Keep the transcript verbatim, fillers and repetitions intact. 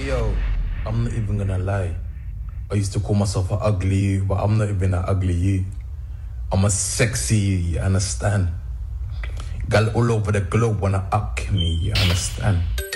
Hey yo, I'm not even gonna lie. I used to call myself an ugly you, but I'm not even an ugly you. I'm a sexy you, you understand? Gal all over the globe wanna up me, you understand?